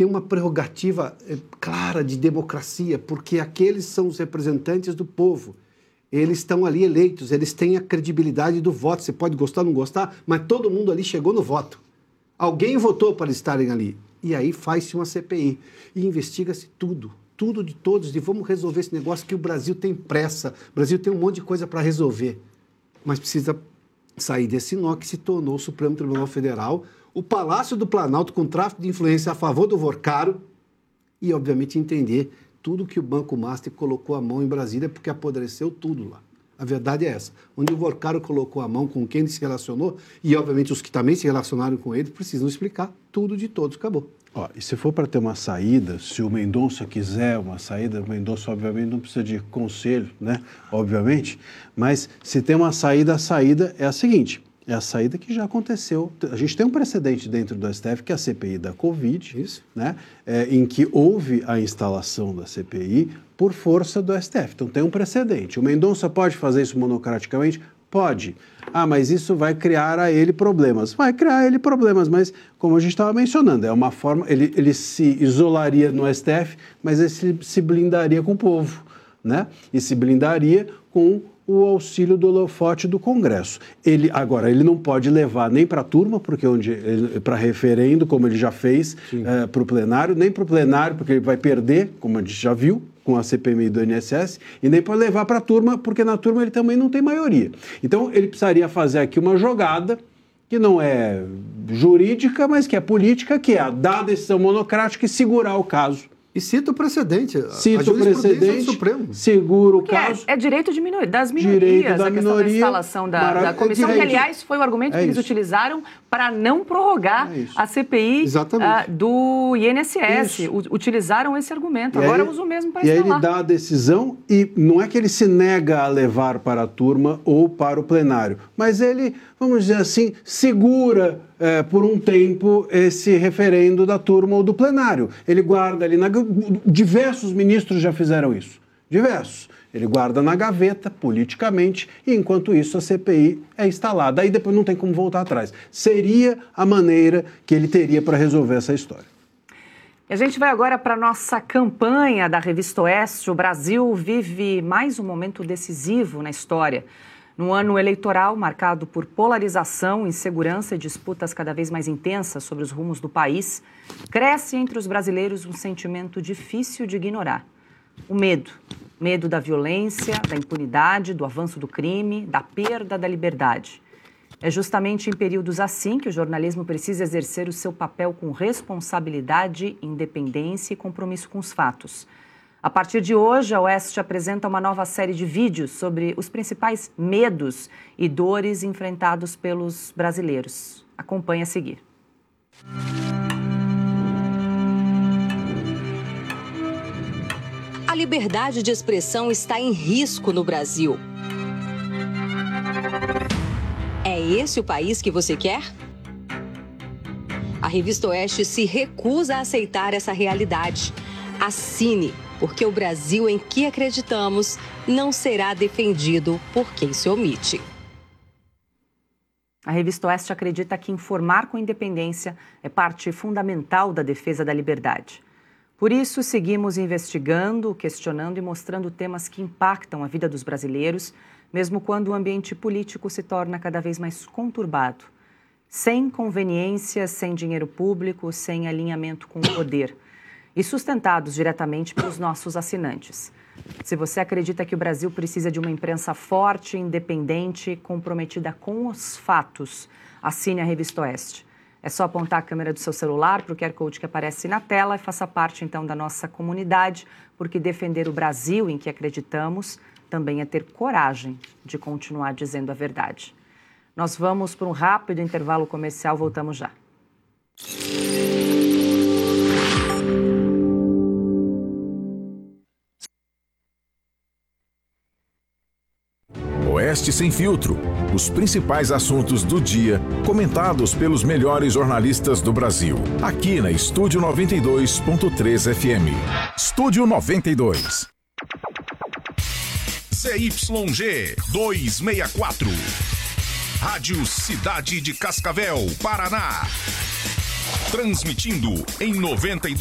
tem uma prerrogativa clara de democracia, porque aqueles são os representantes do povo. Eles estão ali eleitos, eles têm a credibilidade do voto. Você pode gostar ou não gostar, mas todo mundo ali chegou no voto. Alguém votou para eles estarem ali. E aí faz-se uma CPI e investiga-se tudo de todos, e vamos resolver esse negócio que o Brasil tem pressa, o Brasil tem um monte de coisa para resolver, mas precisa sair desse nó que se tornou o Supremo Tribunal Federal, o Palácio do Planalto com tráfico de influência a favor do Vorcaro e, obviamente, entender tudo que o Banco Master colocou a mão em Brasília, porque apodreceu tudo lá. A verdade é essa. Onde o Vorcaro colocou a mão, com quem ele se relacionou, e, obviamente, os que também se relacionaram com ele, precisam explicar tudo de todos. Acabou. Ó, e se for para ter uma saída, se o Mendonça quiser uma saída, o Mendonça obviamente não precisa de conselho, né? Obviamente, mas se tem uma saída, a saída é a seguinte, é a saída que já aconteceu. A gente tem um precedente dentro do STF, que é a CPI da Covid, isso, né? Em que houve a instalação da CPI por força do STF. Então tem um precedente. O Mendonça pode fazer isso monocraticamente? Pode. Ah, mas isso vai criar a ele problemas. Vai criar a ele problemas, mas como a gente estava mencionando, é uma forma, ele se isolaria no STF, mas ele se blindaria com o povo, né? E se blindaria com o auxílio do holofote do Congresso. Agora, ele não pode levar nem para a turma, porque para referendo, como ele já fez, para o plenário, nem para o plenário, porque ele vai perder, como a gente já viu, com a CPMI do INSS, e nem para levar para a turma, porque na turma ele também não tem maioria. Então, ele precisaria fazer aqui uma jogada que não é jurídica, mas que é política, que é dar a decisão monocrática e segurar o caso. E cita o precedente. Cita o precedente, do Supremo. Segura o caso. É direito das minorias, da a questão da instalação da comissão, que, aliás, foi o argumento que eles utilizaram para não prorrogar a CPI do INSS. Utilizaram esse argumento. Agora usam o mesmo para instalar. E aí ele dá a decisão e não é que ele se nega a levar para a turma ou para o plenário, mas ele, vamos dizer assim, segura por um tempo esse referendo da turma ou do plenário. Ele guarda ali diversos ministros já fizeram isso. Diversos. Ele guarda na gaveta, politicamente, e enquanto isso a CPI é instalada. Aí depois não tem como voltar atrás. Seria a maneira que ele teria para resolver essa história. E a gente vai agora para a nossa campanha da Revista Oeste. O Brasil vive mais um momento decisivo na história. Num ano eleitoral marcado por polarização, insegurança e disputas cada vez mais intensas sobre os rumos do país, cresce entre os brasileiros um sentimento difícil de ignorar. O medo. Medo da violência, da impunidade, do avanço do crime, da perda da liberdade. É justamente em períodos assim que o jornalismo precisa exercer o seu papel com responsabilidade, independência e compromisso com os fatos. A partir de hoje, a Oeste apresenta uma nova série de vídeos sobre os principais medos e dores enfrentados pelos brasileiros. Acompanhe a seguir. A liberdade de expressão está em risco no Brasil. É esse o país que você quer? A Revista Oeste se recusa a aceitar essa realidade. Assine, porque o Brasil em que acreditamos não será defendido por quem se omite. A Revista Oeste acredita que informar com independência é parte fundamental da defesa da liberdade. Por isso, seguimos investigando, questionando e mostrando temas que impactam a vida dos brasileiros, mesmo quando o ambiente político se torna cada vez mais conturbado. Sem conveniência, sem dinheiro público, sem alinhamento com o poder. E sustentados diretamente pelos nossos assinantes. Se você acredita que o Brasil precisa de uma imprensa forte, independente, comprometida com os fatos, assine a Revista Oeste. É só apontar a câmera do seu celular para o QR Code que aparece na tela e faça parte, então, da nossa comunidade, porque defender o Brasil em que acreditamos também é ter coragem de continuar dizendo a verdade. Nós vamos para um rápido intervalo comercial, voltamos já. Oeste Sem Filtro. Os principais assuntos do dia, comentados pelos melhores jornalistas do Brasil. Aqui na Estúdio 92.3 FM. Estúdio 92. CYG 264. Rádio Cidade de Cascavel, Paraná. Transmitindo em 92.